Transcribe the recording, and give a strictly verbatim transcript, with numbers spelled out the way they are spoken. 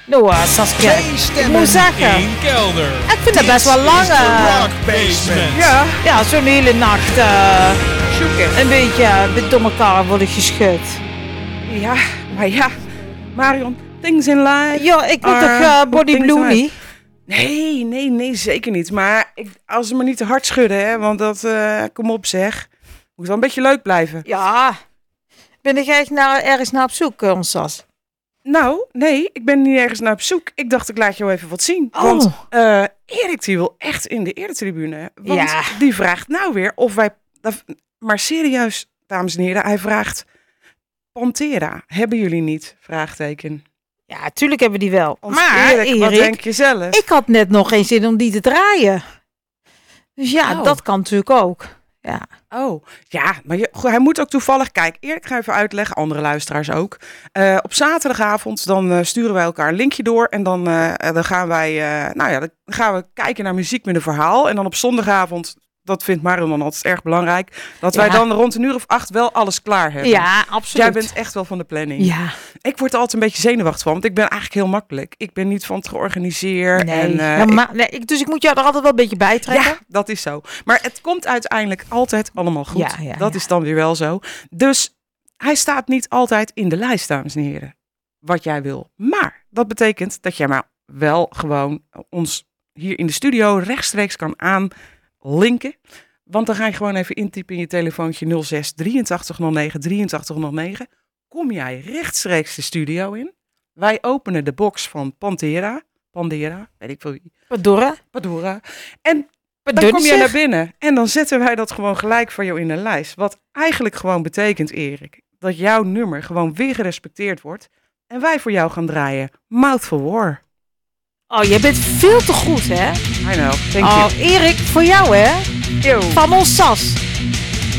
Nou, uh, Saskia, ik moet zeggen, één kelder. ik vind het best wel lang. Uh, Rock Basement. ja, ja zo'n hele nacht uh, een beetje uh, door elkaar worden geschud. Ja, maar ja, Marion, things in life. Ja, ik wil toch uh, Body Blue niet? Nee, nee, nee, zeker niet. Maar ik, als ze me niet te hard schudden, hè, want dat, uh, kom op zeg. Moet wel een beetje leuk blijven. Ja, ben ik echt naar, ergens naar op zoek, uh, ons Sas? Nou, nee, ik ben niet ergens naar op zoek. Ik dacht, ik laat jou even wat zien. Oh. Want uh, Erik die wil echt in de eretribune. Want Ja. die vraagt nou weer of wij... Maar serieus, dames en heren, hij vraagt... Pantera, hebben jullie niet? Vraagteken. Ja, tuurlijk hebben we die wel. Ons maar Erik, wat Erik, denk je zelf? ik had net nog geen zin om die te draaien. Dus ja, Oh. dat kan natuurlijk ook. Ja. Oh, ja, maar je, goh, hij moet ook toevallig... Kijk, Erik, ga even uitleggen, andere luisteraars ook. Uh, op zaterdagavond, dan uh, sturen wij elkaar een linkje door. En dan, uh, dan gaan wij... Uh, nou ja, dan gaan we kijken naar muziek met een verhaal. En dan op zondagavond... Dat vindt Marion dan altijd erg belangrijk. Dat Ja. wij dan rond een uur of acht wel alles klaar hebben. Ja, absoluut. Jij bent echt wel van de planning. Ja. Ik word er altijd een beetje zenuwachtig van. Want ik ben eigenlijk heel makkelijk. Ik ben niet van het georganiseerd. Nee. En, uh, ja, maar, nee ik, dus ik moet jou er altijd wel een beetje bij ik, trekken. ja, dat is zo. Maar het komt uiteindelijk altijd allemaal goed. Ja, ja, dat ja. is dan weer wel zo. Dus hij staat niet altijd in de lijst, dames en heren. Wat jij wil. Maar dat betekent dat jij maar wel gewoon ons hier in de studio rechtstreeks kan aanlinken. Want dan ga je gewoon even intypen in je telefoontje nul zes drieëntachtig nul negen drieëntachtig nul negen. Kom jij rechtstreeks de studio in. Wij openen de box van Pantera. Pandera, weet ik veel wie. Padora. Padora. En dan Padunze. kom je naar binnen. En dan zetten wij dat gewoon gelijk voor jou in de lijst. Wat eigenlijk gewoon betekent, Erik, dat jouw nummer gewoon weer gerespecteerd wordt. En wij voor jou gaan draaien Mouth for War. Oh, jij bent veel te goed, hè? I know, thank Oh, you. Erik, voor jou, hè? Yo. Van ons Sas.